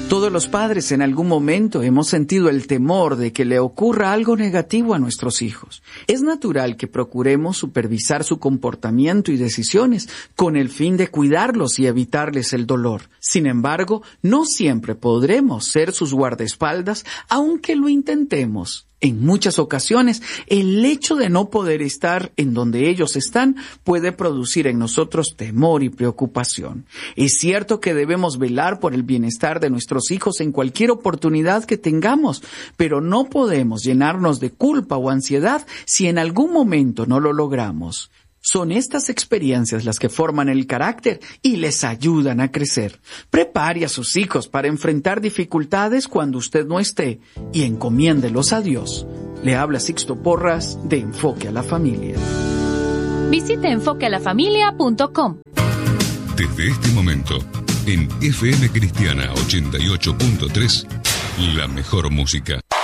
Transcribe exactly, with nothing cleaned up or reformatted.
Todos los padres en algún momento hemos sentido el temor de que le ocurra algo negativo a nuestros hijos. Es natural que procuremos supervisar su comportamiento y decisiones con el fin de cuidarlos y evitarles el dolor. Sin embargo, no siempre podremos ser sus guardaespaldas, aunque lo intentemos. En muchas ocasiones, el hecho de no poder estar en donde ellos están puede producir en nosotros temor y preocupación. Es cierto que debemos velar por el bienestar de nuestros hijos en cualquier oportunidad que tengamos, pero no podemos llenarnos de culpa o ansiedad si en algún momento no lo logramos. Son estas experiencias las que forman el carácter y les ayudan a crecer. Prepare a sus hijos para enfrentar dificultades cuando usted no esté y encomiéndelos a Dios. Le habla Sixto Porras de Enfoque a la Familia. Visite enfoque a la familia punto com. Desde este momento, en F M Cristiana ochenta y ocho punto tres, la mejor música.